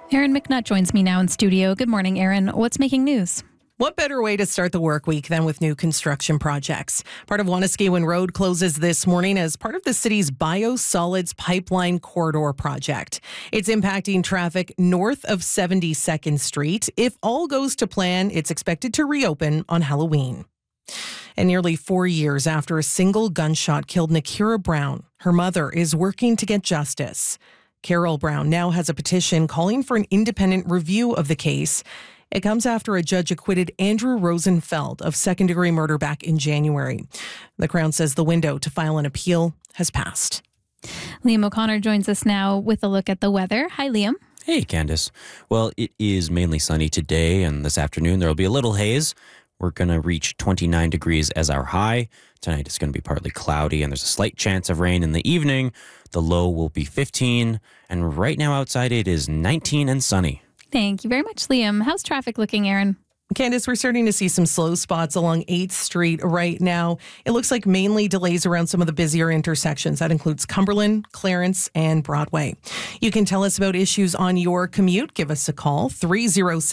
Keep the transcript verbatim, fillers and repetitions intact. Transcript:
Erin McNutt joins me now in studio. Good morning, Erin. What's making news? What better way to start the work week than with new construction projects? Part of Wanuskewin Road closes this morning as part of the city's Biosolids Pipeline Corridor project. It's impacting traffic north of seventy-second Street. If all goes to plan, it's expected to reopen on Halloween. And nearly four years after a single gunshot killed Nakira Brown, her mother is working to get justice. Carol Brown now has a petition calling for an independent review of the case. It comes after a judge acquitted Andrew Rosenfeld of second-degree murder back in January. The Crown says the window to file an appeal has passed. Liam O'Connor joins us now with a look at the weather. Hi, Liam. Hey, Candace. Well, it is mainly sunny today, and this afternoon there will be a little haze. We're going to reach twenty-nine degrees as our high. Tonight it's going to be partly cloudy, and there's a slight chance of rain in the evening. The low will be fifteen, and right now outside it is nineteen and sunny. Thank you very much, Liam. How's traffic looking, Erin? Candace, we're starting to see some slow spots along eighth Street right now. It looks like mainly delays around some of the busier intersections. That includes Cumberland, Clarence, and Broadway. You can tell us about issues on your commute. Give us a call, three oh six